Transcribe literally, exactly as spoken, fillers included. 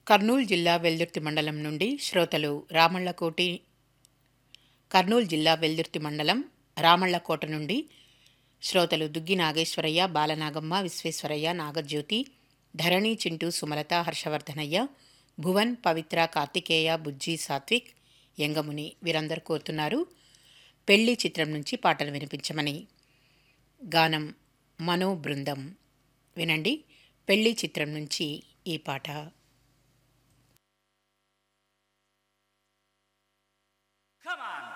కర్నూలు జిల్లా వెల్దుర్తి మండలం నుండి శ్రోతలు రామళ్ళకోటి కర్నూలు జిల్లా వెల్దుర్తి మండలం రామళ్ళకోట నుండి శ్రోతలు దుగ్గి నాగేశ్వరయ్య, బాలనాగమ్మ, విశ్వేశ్వరయ్య, నాగజ్యోతి, ధరణి, చింటూ, సుమలత, హర్షవర్ధనయ్య, భువన్, పవిత్ర, కార్తికేయ, బుజ్జి, సాత్విక్, యంగముని వీరందరూ కోరుతున్నారు పెళ్లి చిత్రం నుంచి పాటలు వినిపించమని. గానం మనో బృందం. వినండి, పెళ్లి చిత్రం నుంచి ఈ పాట.